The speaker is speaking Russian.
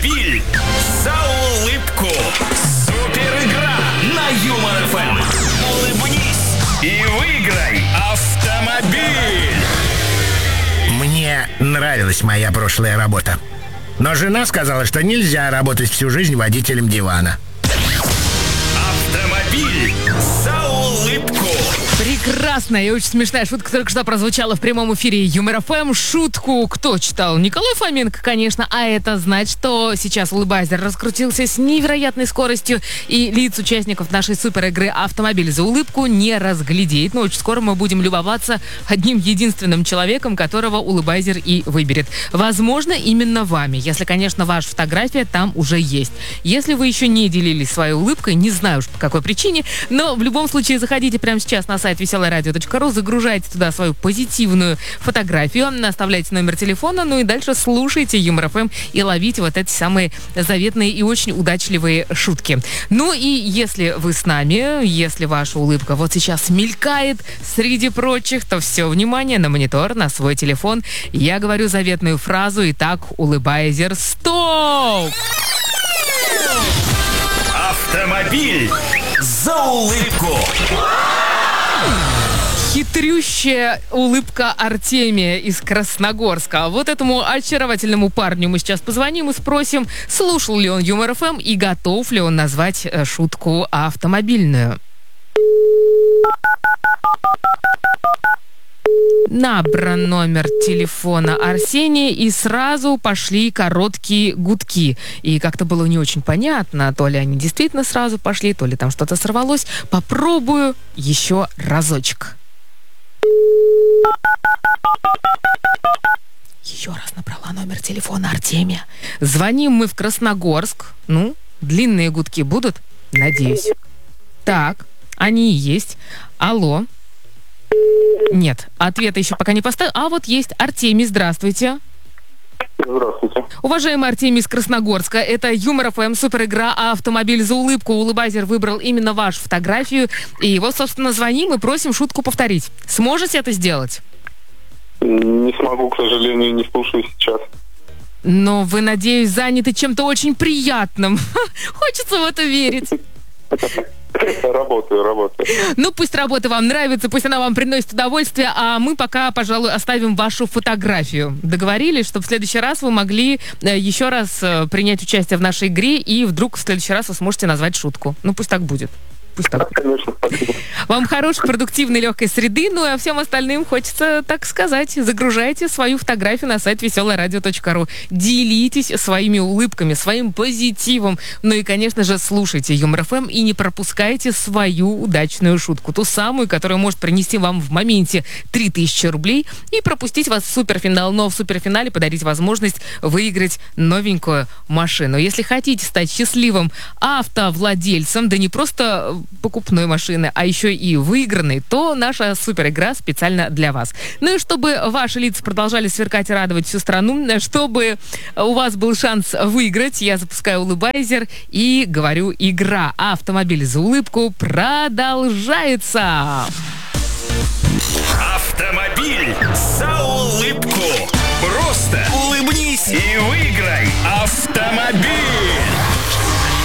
Автомобиль за улыбку. Супер игра на Юмор ФМ. Улыбнись и выиграй автомобиль. Мне нравилась моя прошлая работа. Но жена сказала, что нельзя работать всю жизнь водителем дивана. Автомобиль за улыбку. Прекрасная и очень смешная шутка только что прозвучала в прямом эфире Юмор ФМ. Шутку кто читал? Николай Фоменко, конечно. А это значит, что сейчас улыбайзер раскрутился с невероятной скоростью, и лиц участников нашей супер игры «Автомобиль за улыбку» не разглядеть. Но очень скоро мы будем любоваться одним единственным человеком, которого улыбайзер и выберет. Возможно, именно вами, если, конечно, ваша фотография там уже есть. Если вы еще не делились своей улыбкой, не знаю уж по какой причине, но в любом случае заходите прямо сейчас на сайт веселорадио.ру, загружайте туда свою позитивную фотографию, оставляйте номер телефона, ну и дальше слушайте Юмор ФМ и ловите вот эти самые заветные и очень удачливые шутки. Ну и если вы с нами, если ваша улыбка вот сейчас мелькает среди прочих, то все, внимание, на монитор, на свой телефон. Я говорю заветную фразу, и так, улыбайзер, стоп! Автомобиль за улыбку. Хитрющая улыбка Артемия из Красногорска. Вот этому очаровательному парню мы сейчас позвоним и спросим, слушал ли он Юмор ФМ и готов ли он назвать шутку автомобильную. Набран номер телефона Арсения, и сразу пошли короткие гудки. И как-то было не очень понятно, то ли они действительно сразу пошли, то ли там что-то сорвалось. Попробую еще разочек. Еще раз набрала номер телефона Артемия. Звоним мы в Красногорск. Ну, длинные гудки будут? Надеюсь. Так, они и есть. Алло. Нет, ответа еще пока не поставил. А вот есть Артемий, здравствуйте. Здравствуйте. Уважаемый Артемий из Красногорска, это Юмор ФМ, супер игра «Автомобиль за улыбку». Улыбайзер выбрал именно вашу фотографию. И его, собственно, звоним и просим шутку повторить. Сможете это сделать? Не смогу, к сожалению, не слушаю сейчас. Но вы, надеюсь, заняты чем-то очень приятным. Хочется в это верить. Работаю. Ну, пусть работа вам нравится, пусть она вам приносит удовольствие, а мы пока, пожалуй, оставим вашу фотографию. Договорились, чтобы в следующий раз вы могли еще раз принять участие в нашей игре, и вдруг в следующий раз вы сможете назвать шутку. Ну, пусть так будет. Пусть так. Конечно, спасибо. Вам хорошей, продуктивной, легкой среды. Ну, а всем остальным хочется так сказать. Загружайте свою фотографию на сайт веселорадио.ру. Делитесь своими улыбками, своим позитивом. Ну и, конечно же, слушайте Юмор ФМ и не пропускайте свою удачную шутку. Ту самую, которая может принести вам в моменте 3000 рублей и пропустить вас в суперфинал. Но в суперфинале подарить возможность выиграть новенькую машину. Если хотите стать счастливым автовладельцем, да не просто покупной машины, а еще и выигранной, то наша супер игра специально для вас. Ну и чтобы ваши лица продолжали сверкать и радовать всю страну, чтобы у вас был шанс выиграть, я запускаю улыбайзер и говорю: игра «Автомобиль за улыбку» продолжается. Автомобиль за улыбку. Просто улыбнись и выиграй автомобиль.